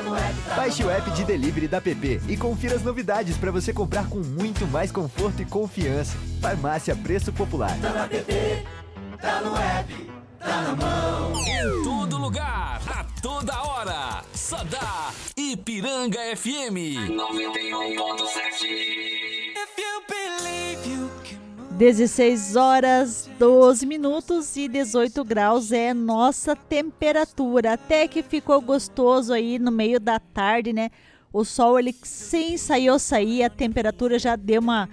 Baixe o app de delivery da PP e confira as novidades para você comprar com muito mais conforto e confiança. Farmácia Preço Popular. Tá na PP, tá no app, tá na mão. Em todo lugar, a toda hora. Só dá Ipiranga FM 91.7. 16 horas, 12 minutos e 18 graus é nossa temperatura. Até que ficou gostoso aí no meio da tarde, né? O sol, ele sem sair, a temperatura já deu uma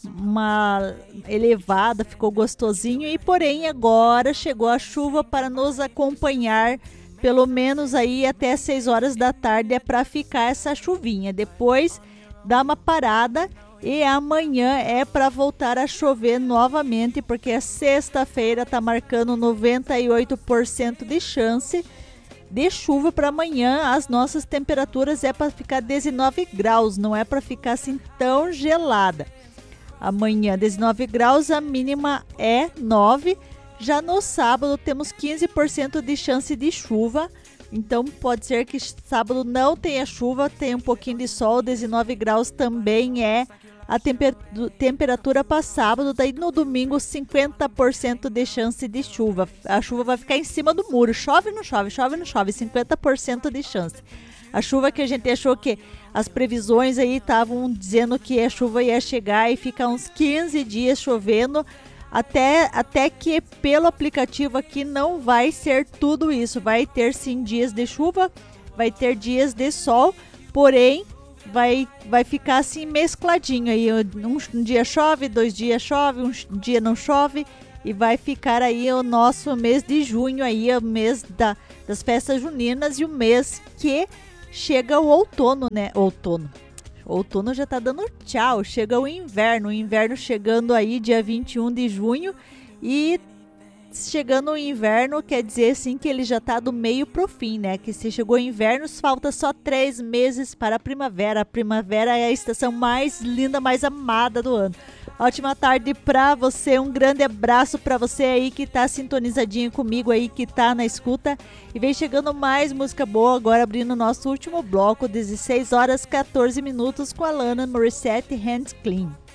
elevada, ficou gostosinho. E porém, agora chegou a chuva para nos acompanhar, pelo menos aí até 6 horas da tarde é para ficar essa chuvinha. Depois dá uma parada. E amanhã é para voltar a chover novamente, porque a sexta-feira está marcando 98% de chance de chuva para amanhã. As nossas temperaturas é para ficar 19 graus, não é para ficar assim tão gelada. Amanhã 19 graus, a mínima é 9. Já no sábado temos 15% de chance de chuva. Então pode ser que sábado não tenha chuva, tenha um pouquinho de sol. 19 graus também é a temperatura para sábado. Daí no domingo 50% de chance de chuva. A chuva vai ficar em cima do muro. Chove, não chove, chove, não chove. 50% de chance. A chuva que a gente achou que as previsões aí estavam dizendo que a chuva ia chegar e ficar uns 15 dias chovendo. Até que pelo aplicativo aqui não vai ser tudo isso. Vai ter sim dias de chuva, vai ter dias de sol, porém vai ficar assim mescladinho aí. Um dia chove, 2 dias chove, um dia não chove, e vai ficar aí o nosso mês de junho aí, o mês das festas juninas, e o mês que chega o outono, né? Outono já tá dando tchau, chega o inverno chegando aí dia 21 de junho, e chegando o inverno quer dizer assim que ele já tá do meio pro fim, né? Que se chegou o inverno, falta só 3 meses para a primavera. A primavera é a estação mais linda, mais amada do ano. Ótima tarde pra você, um grande abraço pra você aí que tá sintonizadinho comigo aí, que tá na escuta. E vem chegando mais música boa, agora abrindo o nosso último bloco, 16 horas 14 minutos, com a Alanis Morissette, Hands Clean.